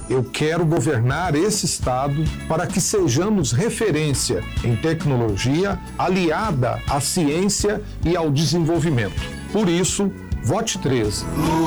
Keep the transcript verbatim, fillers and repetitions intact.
Eu quero governar esse estado para que sejamos referência em tecnologia aliada à ciência e ao desenvolvimento. Por isso, vote treze.